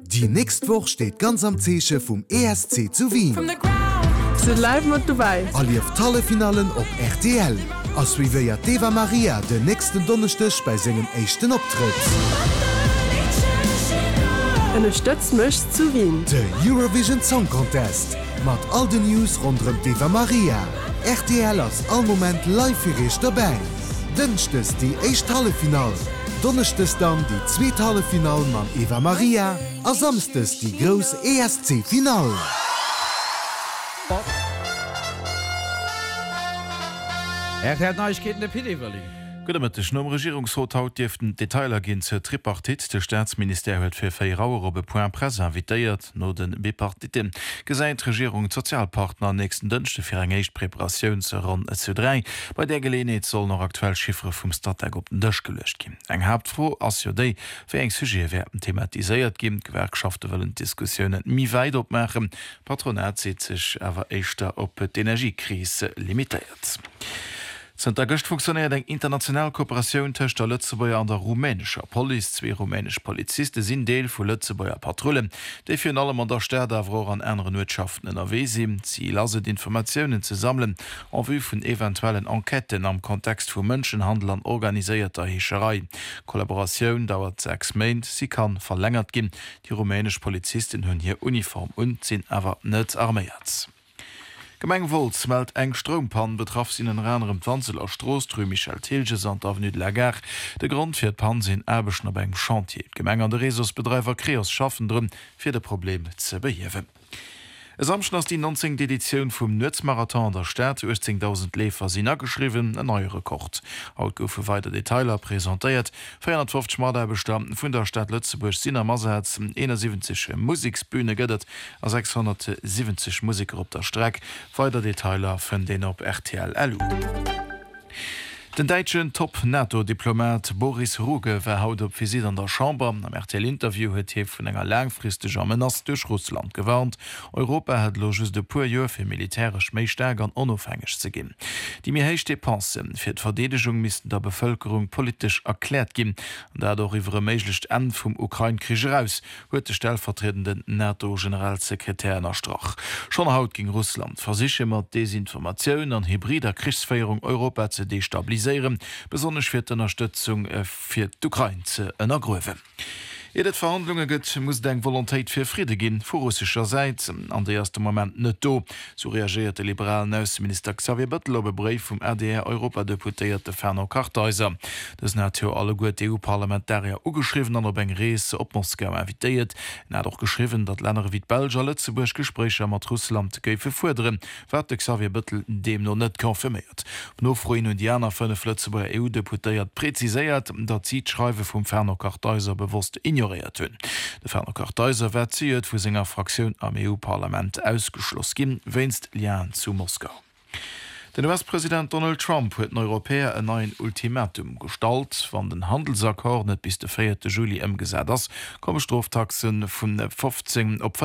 Die nächste Woche steht ganz am Zeche vom ESC zu Wien. Zu live mit dabei. Alle tolle Finalen auf RTL. Als wie wir ja Eva Maria den nächsten Donnerstag bei seinem ersten Auftritt. Unterstützt mich zu Wien. Der Eurovision Song Contest. Mit all den News rund um Eva Maria. RTL ist all Moment live für euch dabei. Dienstags die erste Halbfinale. Donnerstags dann die zweite Halbfinale mit Eva Maria. Und samstags die große ESC-Finale. hat Neuigkeiten der PD-Berlin. Gutmëttech nom Regierungsrot haut Diften Detailer ginn zur Tripartit. De Staatsminister huet fir 4 Auer op Point Presse invitéiert no den Bipartiten. Gesäit Regierung Sozialpartner nächsten Dënchte fir eng eicht Präparationun ze ran zu3. Bei der Gelegenheit soll noch aktuell Chiffre vum Stadtag op den Dëch gelecht gin. Eng Hauptfro as jo déi fir eng Sujet werden thematiséiert gin. Gewerkschafte wollen Diskussionen mi weit opmachen. Patronat sieht sich awer eichter op d'Energiekrise limitiert. Seit August funktioniert eng international Kooperation zwischen der Lützebäuer an der rumänischer Police. 2 rumänisch Polizisten sind Deel vu Lützebäuer Patrouillen, die für allem an der Stadt auch an anderen Wirtschaften NRW sind. Sie lassen Informationen zu sammeln, an vue von eventuellen Enqueten am Kontext von Menschenhandel an organisierter Hescherei. Kollaboration dauert 6 Monate, sie kann verlängert gehen. Die rumänische Polizisten haben hier Uniform und sind aber nicht armiert. Gemengwolz meldt eng Strompan betraff sinn en Rennerem Wanzel a Strostrü Michel Tilges an Avenue de la Gare. De Grund fir d Pan sinn erbegen op eng Chantier. Gemeng an de Resorsbedreiber Kreos schaffen drin fir de Problem ze behiewen. Es amschen ass die 19. Edition vum Nutzmarathon der Stadt 18.000 Läfer sinn ageschriwen en neue Rekord. Haut goufe weiter Detailer präsentiert, 450 Mader bestanden vun der Stadt Lützeburg Sinner Masseherz 71 Musiksbühne gëtt a 670 Musiker op der Streck, weiter Detailer vun den op RTL LU. Den deutschen Top-NATO-Diplomat Boris Ruge war haut op Visit an der Chamber. Am RTL-Interview huet hier vun enger langfristiger Menace durch Russland gewarnt. Europa hat lo just de puer Joer fir militärisch méi stärker an onofhängig ze ginn. Die mir heichte Pansen fir d' Verdedegung missten der Bevölkerung politisch erklärt ginn. Dadurch iwwer méiglecht en vum Ukraine-Krich raus, huet de stellvertretenden NATO-Generalsekretär erstrach. Schon haut ging Russland versicher mat Desinformationun an hybrider Kriegsfeierung Europa ze destabilisieren. Besonders für die Unterstützung für die Ukraine zu ergreifen. Jedet Verhandlungen gëtt muss eng Volontéit fir Friede ginn vu russischer Seite an der erste Moment net do. So reagiert der liberalen Außenminister Xavier Bettel op e Brief vum RDR Europadeputéierte Ferner Karthäuser. Das hat alle gut EU-Parlamentarier ugeschriven an op eng Rees op Moskau invitéiert. Er hat auch geschrieben, dat Länder wie Belger Lützeburg Gespräche mat Russland géife fuerderen, wat Xavier Bettel dem noch net konfirmiert. No Froin und Janer vun de Lützeburger EU-Deputéiert preziséiert, dat Zietschreiwe vum Ferner Karthäuser bewusst ignoriert hunn. De Ferner Karthäuser werd ziet vu senger Fraktion am EU-Parlament ausgeschloss ginn, wennst Lian zu Moskau. Den US-Präsident Donald Trump huet den Europäer en neuen Ultimatum gestalt, wann den Handelsakkord net bis de 4. Juli ëmgesät ass, komme Straftaxen vun 15 op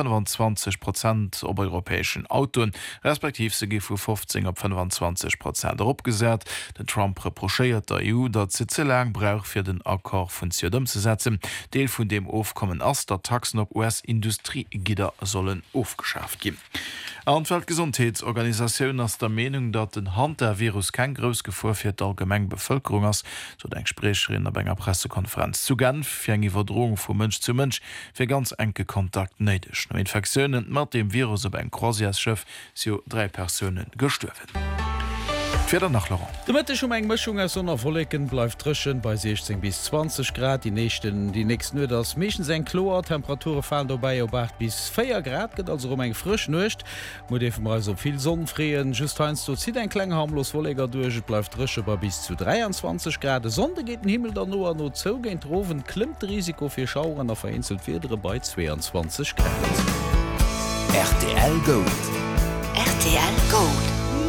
25% op europäesschen Autoen, respektiv se gi vu 15 op 25% opgesät. Den Trump reprochéiert der EU, dat se ze lang brauch fir den Akkor vun Zierdëm ze setzen. Deel vun dem Ofkommen ass der Taxen op US-Industriegider sollen aufgeschafft gin. An Weltgesundheitsorganisationun ass der Meinung, dat den Hand der Virus kein gros Gefahr fir d'allgemeng Bevölkerung ass, so eng Sprecherin op enger Pressekonferenz zu Genf fir eng Iwwerdrohung vu Mënsch zu Mënsch fir ganz enke Kontakt neidech. No Infektionen mat dem Virus op eng Croisiasschëff si 3 Personen gestuerwen. Nach Laurent. Damit schon eng Mischung aus Sonnerwolleken bleibt trischen bei 16 bis 20 Grad. Die nächsten nur das Mischen sein Chlor. Temperaturen fallen dabei auf 8 bis 4 Grad. Geht also eng frisch nicht. Muss mal so viel Sonnenfrieden. Just eins, du zieht ein kleiner harmlos Wolleger durch. Bleibt frisch bei bis zu 23 Grad. Sonne geht den Himmel dann nur zu gehen. Troven klimmt Risiko für Schauern auf vereinzelt wieder bei 22 Grad. RTL Gold. RTL Gold.